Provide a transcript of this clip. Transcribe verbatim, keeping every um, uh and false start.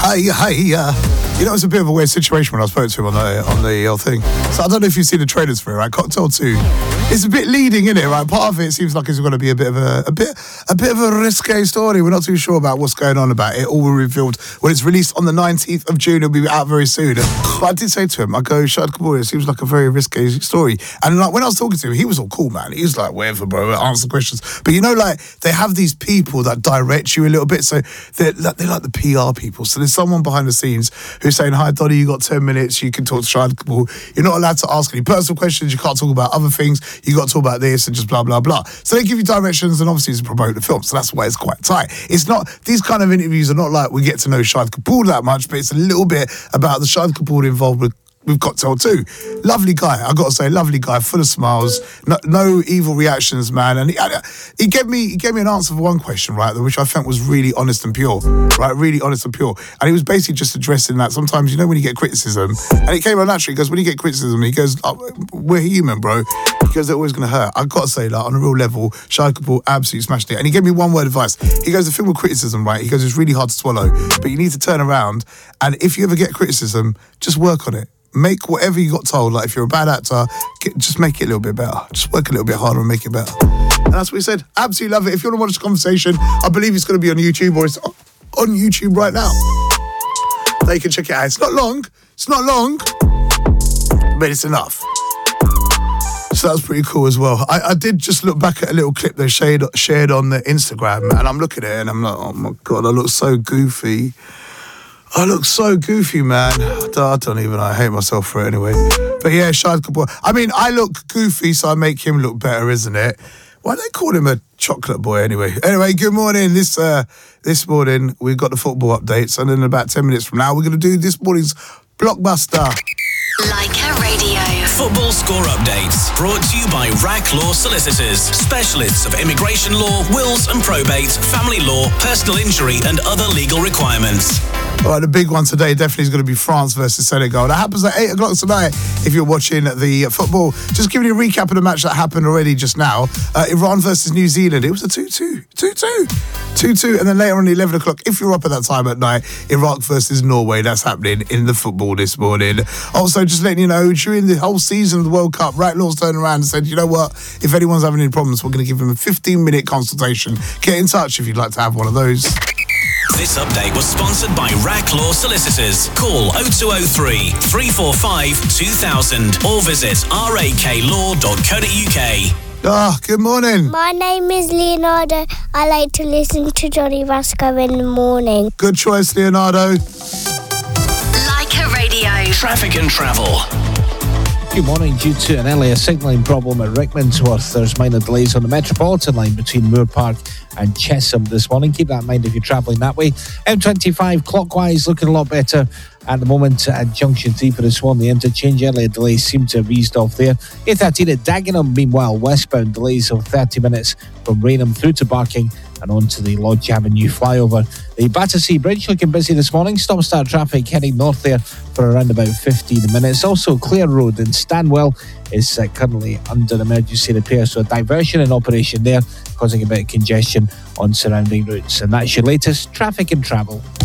Hi, hi, uh. You know, it's a bit of a weird situation when I spoke to him on the on the uh, thing. So I don't know if you've seen the trailers for it, right? Cocktail two. It's a bit leading, isn't it? Right? Part of it seems like it's going to be a bit of a, a bit a bit of a risque story. We're not too sure about what's going on about it. All will be revealed when it's released on the nineteenth of June. It'll be out very soon. But I did say to him, I go, Shahid Kapoor, it seems like a very risque story. And like when I was talking to him, he was all cool, man. He was like, whatever, bro, answer questions. But you know, like they have these people that direct you a little bit. So they're, they're like the P R people. So there's someone behind the scenes who's saying, hi, Donny, you got ten minutes. You can talk to Shahid Kapoor. You're not allowed to ask any personal questions. You can't talk about other things. You got to talk about this and just blah, blah, blah. So they give you directions and obviously to promote the film. So that's why it's quite tight. It's not, these kind of interviews are not like we get to know Shahid Kapoor that much, but it's a little bit about the Shahid Kapoor involved with We've Cocktail two. Lovely guy, I got to say, lovely guy, full of smiles, no, no evil reactions, man. And he, he gave me he gave me an answer for one question, right, which I felt was really honest and pure, right, really honest and pure. And he was basically just addressing that sometimes, you know, when you get criticism, and it came out naturally, he goes, when you get criticism, he goes, oh, we're human, bro. He goes, they're always going to hurt. I got to say, like, on a real level, Shahid Kapoor absolutely smashed it. And he gave me one word advice. He goes, the thing with criticism, right, he goes, it's really hard to swallow, but you need to turn around, and if you ever get criticism, just work on it. Make whatever you got told, like if you're a bad actor, get, just make it a little bit better. Just work a little bit harder and make it better. And that's what he said. Absolutely love it. If you want to watch the conversation, I believe it's going to be on YouTube, or it's on YouTube right now. There you can check it out. It's not long. It's not long, but it's enough. So that's pretty cool as well. I, I did just look back at a little clip they shared, shared on the Instagram, and I'm looking at it and I'm like, oh my God, I look so goofy. I look so goofy, man. I don't, I don't even know. I hate myself for it anyway. But yeah, Shahid Kapoor. I mean, I look goofy, so I make him look better, isn't it? Why do they call him a chocolate boy anyway? Anyway, good morning. This uh, this morning, we've got the football updates. And in about ten minutes from now, we're going to do this morning's blockbuster. Leica Radio. Football score updates. Brought to you by Rack Law Solicitors. Specialists of immigration law, wills and probate, family law, personal injury and other legal requirements. All right, the big one today definitely is going to be France versus Senegal. That happens at eight o'clock tonight if you're watching the football. Just giving you a recap of the match that happened already just now. Uh, Iran versus New Zealand. It was a two two. two two. two two. And then later on, eleven o'clock, if you're up at that time at night, Iraq versus Norway. That's happening in the football this morning. Also, just letting you know, during the whole season of the World Cup, Rack Law's turned around and said, you know what? If anyone's having any problems, we're going to give them a fifteen-minute consultation. Get in touch if you'd like to have one of those. This update was sponsored by Rack Law Solicitors. Call oh two oh three, three four five, two thousand or visit raklaw dot co dot uk. Ah, good morning. My name is Leonardo. I like to listen to Johnny Vasco in the morning. Good choice, Leonardo. Leica Radio. Traffic and travel. Good morning. Due to an earlier signalling problem at Rickmansworth, there's minor delays on the Metropolitan line between Moore Park and Chesham this morning. Keep that in mind if you're travelling that way. M twenty-five clockwise looking a lot better at the moment at Junction three for the Swan. The interchange earlier delays seem to have eased off there. A thirteen at Dagenham, meanwhile, westbound delays of thirty minutes from Rainham through to Barking and on to the Lodge Avenue flyover. The Battersea Bridge looking busy this morning. Stop-start traffic heading north there for around about fifteen minutes. Also, Clare Road in Stanwell is uh, currently under emergency repair, so a diversion in operation there, causing a bit of congestion on surrounding routes. And that's your latest traffic and travel.